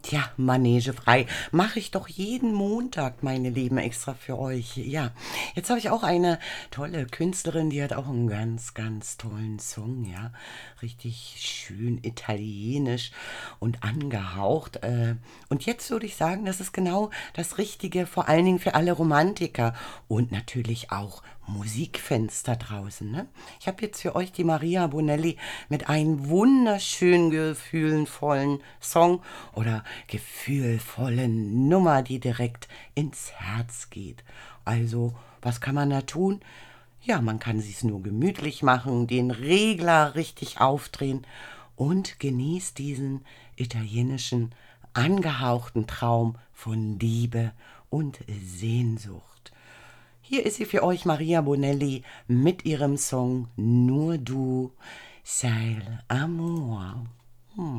Tja, Manege frei. Mache ich doch jeden Montag, meine Lieben, extra für euch. Ja, jetzt habe ich auch eine tolle Künstlerin, die hat auch einen ganz, ganz tollen Song, ja. Richtig schön italienisch und angehaucht. Und jetzt würde ich sagen, das ist genau das Richtige, vor allen Dingen für alle Romantiker und natürlich auch Musikfans da draußen. Ne? Ich habe jetzt für euch die Maria Bonelli mit einem wunderschönen, gefühlvollen Song oder gefühlvollen Nummer, die direkt ins Herz geht. Also, was kann man da tun? Ja, man kann es nur gemütlich machen, den Regler richtig aufdrehen und genießt diesen italienischen angehauchten Traum von Liebe und Sehnsucht. Hier ist sie für euch, Maria Bonelli, mit ihrem Song Nur du, sei l'amour.